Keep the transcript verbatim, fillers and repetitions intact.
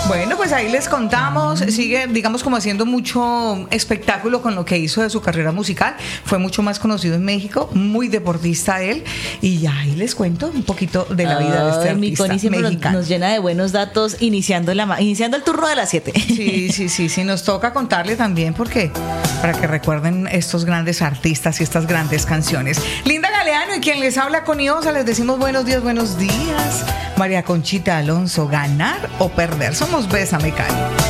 Bueno, pues ahí les contamos, sigue, digamos, como haciendo mucho espectáculo con lo que hizo de su carrera musical. Fue mucho más conocido en México, muy deportista él. Y ya ahí les cuento un poquito de la vida de este Ay, mi artista Connie siempre nos, mexicano. nos llena de buenos datos iniciando, la, ma- iniciando el turno de las siete. Sí, sí, sí, sí, nos toca contarle también porque para que recuerden estos grandes artistas y estas grandes canciones. Linda Galeano y quien les habla con Iosa, les decimos buenos días, buenos días. María Conchita Alonso, ¿ganar o perder? Somos Bésame, Cali.